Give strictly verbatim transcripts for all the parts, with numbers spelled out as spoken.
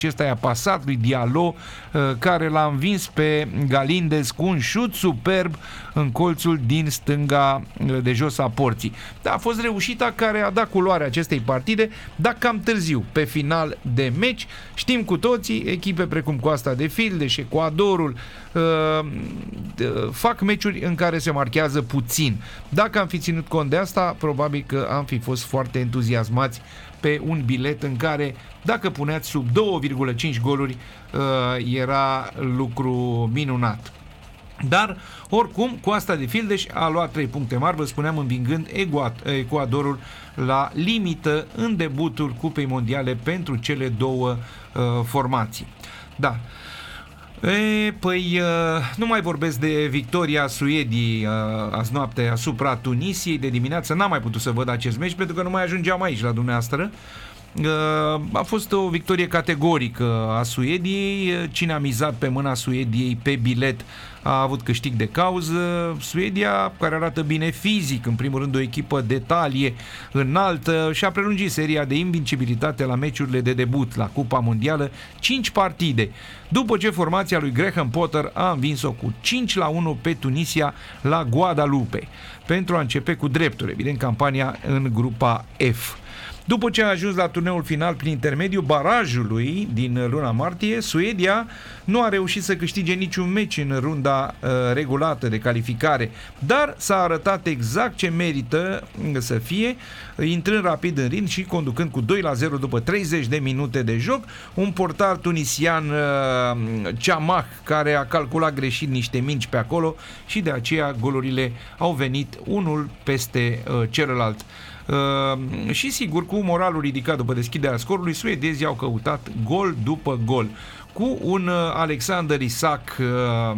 acesta i-a pasat lui Diallo, care l-a învins pe Galindez cu un șut superb în colțul din stânga de jos a porții. Da, a fost reușita care a dat culoare acestei partide, dar cam târziu, pe final de meci. Știm cu toții, echipe precum Coasta de Fildeș, Ecuadorul uh, fac meciuri în care se marchează puțin. Dacă am fi ținut cont de asta, probabil că am fi fost foarte entuziasmați pe un bilet în care, dacă puneați sub două virgulă cinci goluri, era lucru minunat. Dar, oricum, Coasta de Fildeș a luat trei puncte mari, vă spuneam, învingând Ecuadorul la limită în debutul Cupei Mondiale pentru cele două uh, formații. Da. E, păi nu mai vorbesc de victoria Suediei azi noapte asupra Tunisiei. De dimineață n-am mai putut să văd acest meci pentru că nu mai ajungeam aici la dumneavoastră. A fost o victorie categorică a Suediei. Cine a mizat pe mâna Suediei pe bilet a avut câștig de cauză. Suedia, care arată bine fizic, în primul rând o echipă de talie înaltă, și-a prelungit seria de invincibilitate la meciurile de debut la Cupa Mondială, cinci partide, după ce formația lui Graham Potter a învins-o cu cinci la unu pe Tunisia la Guadalupe, pentru a începe cu drepturi, evident, campania în grupa F. După ce a ajuns la turneul final prin intermediul barajului din luna martie, Suedia nu a reușit să câștige niciun meci în runda uh, regulată de calificare, dar s-a arătat exact ce merită să fie, intrând rapid în ring și conducând cu doi la zero după treizeci de minute de joc. Un portar tunisian, uh, Chamah, care a calculat greșit niște mingi pe acolo și de aceea golurile au venit unul peste uh, celălalt. Uh, și sigur, cu moralul ridicat după deschiderea scorului, suedezii au căutat gol după gol, cu un uh, Alexander Isak, uh,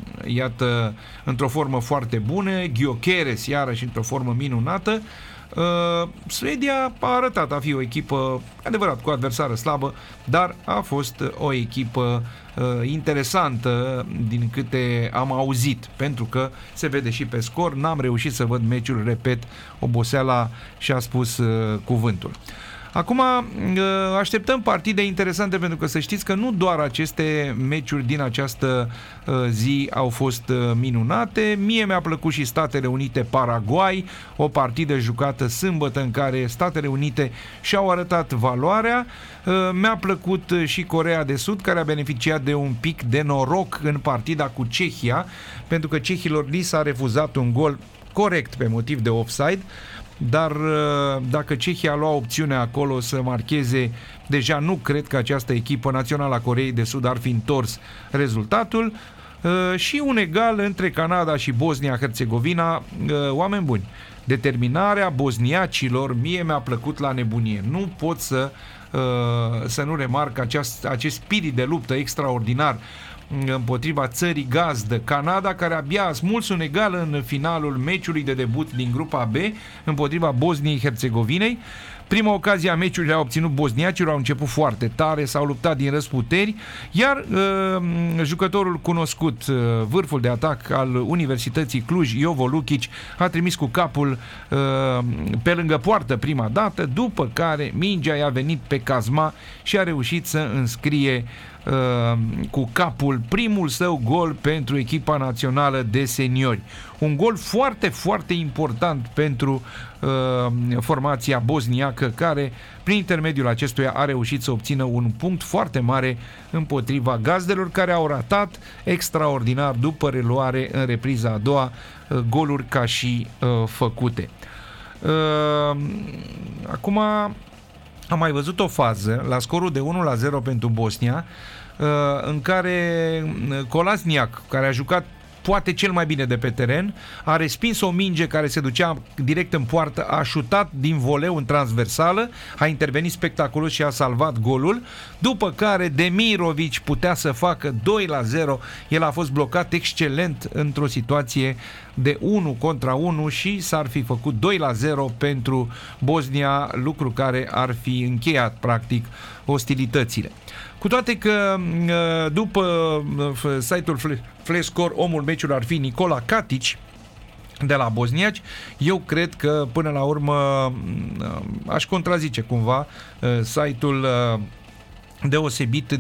iată, într-o formă foarte bună, Gyökeres iarăși într-o formă minunată. Uh, Suedia a arătat a fi o echipă, adevărat, cu adversară slabă, dar a fost o echipă uh, interesantă din câte am auzit, pentru că se vede și pe scor. N-am reușit să văd meciul, repet, oboseala și-a spus uh, cuvântul. Acum așteptăm partide interesante, pentru că să știți că nu doar aceste meciuri din această zi au fost minunate. Mie mi-a plăcut și Statele Unite-Paraguay, o partidă jucată sâmbătă în care Statele Unite și-au arătat valoarea. Mi-a plăcut și Coreea de Sud, care a beneficiat de un pic de noroc în partida cu Cehia, pentru că cehilor li s-a refuzat un gol corect pe motiv de offside. Dar dacă Cehia a luat opțiunea acolo să marcheze, deja nu cred că această echipă națională a Coreei de Sud ar fi întors rezultatul. Și un egal între Canada și Bosnia-Herzegovina. Oameni buni, determinarea bosniacilor mie mi-a plăcut la nebunie. Nu pot să, să nu remarc acest, acest spirit de luptă extraordinar împotriva țării gazdă, Canada, care abia a smuls un egal în finalul meciului de debut din grupa B împotriva Bosniei-Herzegovinei. Prima ocazie a meciului le-a obținut bosniacilor, au început foarte tare, s-au luptat din răsputeri, iar uh, jucătorul cunoscut, uh, vârful de atac al Universității Cluj, Jovo Lukic, a trimis cu capul uh, pe lângă poartă prima dată, după care mingea i-a venit pe Kazma și a reușit să înscrie Uh, cu capul primul său gol pentru echipa națională de seniori. Un gol foarte, foarte important pentru uh, formația bosniacă, care prin intermediul acestuia a reușit să obțină un punct foarte mare împotriva gazdelor, care au ratat extraordinar după reluare în repriza a doua uh, goluri ca și uh, făcute. Uh, acum am mai văzut o fază la scorul de unu la zero pentru Bosnia, în care Kolasniak, care a jucat poate cel mai bine de pe teren, a respins o minge care se ducea direct în poartă, a șutat din voleu în transversală, a intervenit spectaculos și a salvat golul, după care Demirovic putea să facă doi la zero, el a fost blocat excelent într-o situație de unu contra unu și s-ar fi făcut doi la zero pentru Bosnia, lucru care ar fi încheiat practic ostilitățile. Cu toate că după site-ul Flashscore, omul meciului ar fi Nicola Katic de la bosniaci, eu cred că până la urmă aș contrazice cumva site-ul deosebit